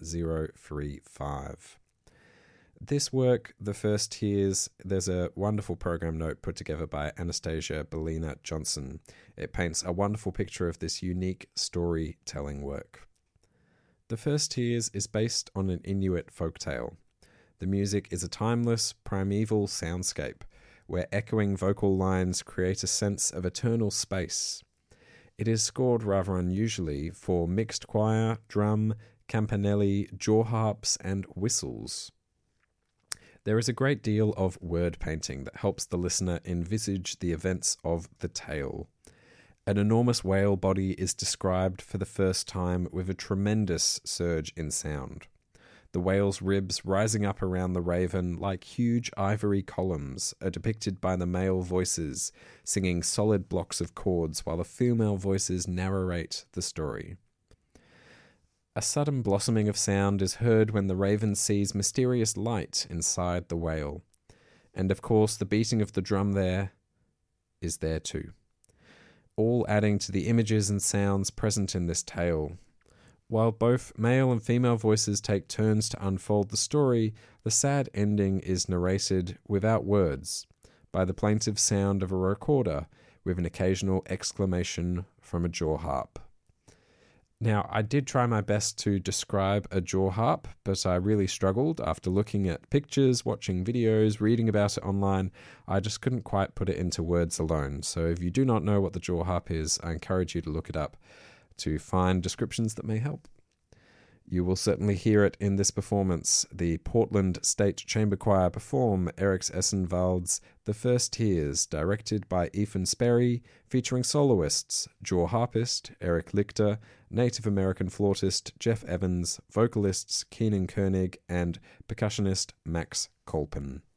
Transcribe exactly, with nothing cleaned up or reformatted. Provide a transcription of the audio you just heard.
zero three five. This work, The First Tears, there's a wonderful program note put together by Anastasia Bellina Johnson. It paints a wonderful picture of this unique storytelling work. The First Tears is based on an Inuit folktale. The music is a timeless, primeval soundscape, where echoing vocal lines create a sense of eternal space. It is scored rather unusually for mixed choir, drum, campanelli, jaw harps, and whistles. There is a great deal of word painting that helps the listener envisage the events of the tale. An enormous whale body is described for the first time with a tremendous surge in sound. The whale's ribs rising up around the raven like huge ivory columns are depicted by the male voices singing solid blocks of chords while the female voices narrate the story. A sudden blossoming of sound is heard when the raven sees mysterious light inside the whale. And of course, the beating of the drum there is there too, all adding to the images and sounds present in this tale. While both male and female voices take turns to unfold the story, the sad ending is narrated without words by the plaintive sound of a recorder with an occasional exclamation from a jaw harp. Now, I did try my best to describe a jaw harp, but I really struggled. After looking at pictures, watching videos, reading about it online, I just couldn't quite put it into words alone. So if you do not know what the jaw harp is, I encourage you to look it up to find descriptions that may help. You will certainly hear it in this performance. The Portland State Chamber Choir perform Eriks Essenwald's The First Tears, directed by Ethan Sperry, featuring soloists, jaw harpist Eric Lichter, Native American flautist Jeff Evans, vocalists Keenan Koenig, and percussionist Max Kolpen.